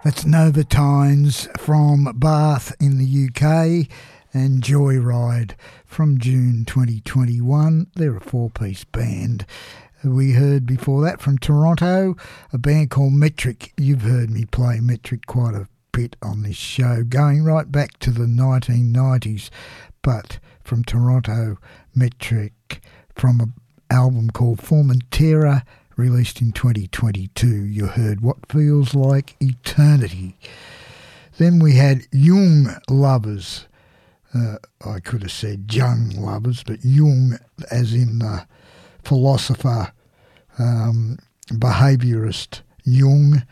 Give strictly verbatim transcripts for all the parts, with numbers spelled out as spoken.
That's Novatines from Bath in the U K and Joyride from June twenty twenty-one. They're a four-piece band. We heard before that from Toronto, a band called Metric. You've heard me play Metric quite a bit on this show, going right back to the nineteen nineties. But from Toronto, Metric, from an album called Formentera, released in twenty twenty-two. You heard What Feels Like Eternity. Then we had Young Lovers. Uh, I could have said Young Lovers, but Jung as in the philosopher, um, behaviourist Jung.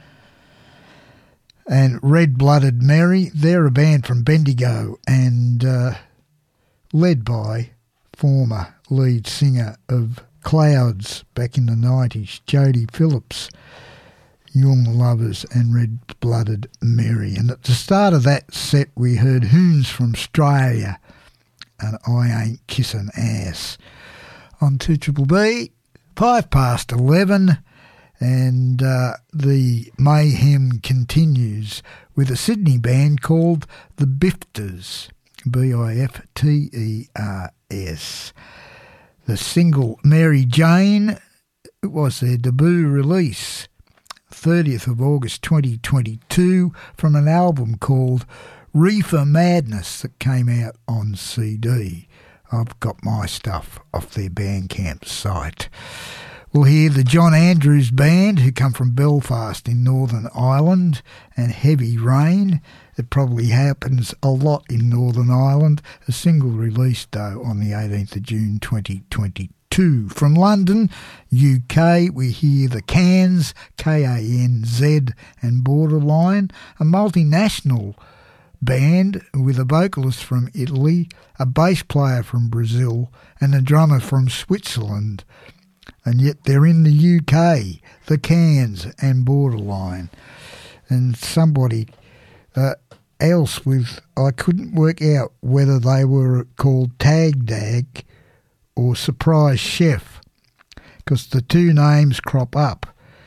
And Red Blooded Mary, they're a band from Bendigo and uh, led by former lead singer of Clouds back in the nineties, Jodie Phillips. Young Lovers and Red Blooded Mary. And at the start of that set we heard Hoons from Australia and I Ain't Kissin' Ass. On two Triple B, five past eleven, and uh, the mayhem continues with a Sydney band called the Bifters, B I F T E R S. The single Mary Jane, it was their debut release, thirtieth of August twenty twenty-two, from an album called Reefer Madness that came out on C D. I've got my stuff off their Bandcamp site. We'll hear the John Andrews Band, who come from Belfast in Northern Ireland, and Heavy Rain. It probably happens a lot in Northern Ireland. A single released, though, on the eighteenth of June twenty twenty-two. From London, U K, we hear the Cans, K A N Z, and Borderline, a multinational band with a vocalist from Italy, a bass player from Brazil, and a drummer from Switzerland. And yet they're in the U K, the Cans and Borderline. And somebody uh, else with, I couldn't work out whether they were called Tag Dag or Surprise Chef, because the two names crop up.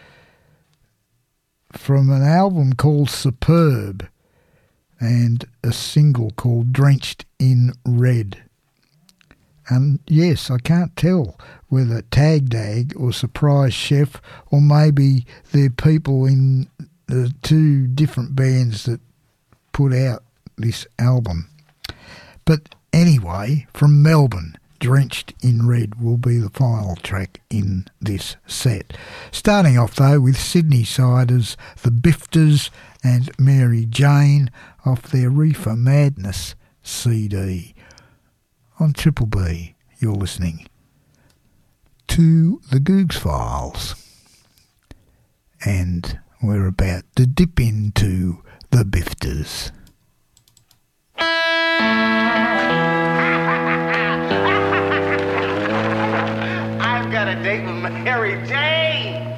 From an album called Superb and a single called Drenched in Red. And yes, I can't tell whether Tag Dag or Surprise Chef, or maybe they're people in the two different bands that put out this album. But anyway, from Melbourne, Drenched in Red will be the final track in this set. Starting off though with Sydney-siders, the Bifters and Mary Jane off their Reefer Madness C D. On Triple B, you're listening to the Googs Files, and we're about to dip into the Bifters. I've got a date with Mary Jane.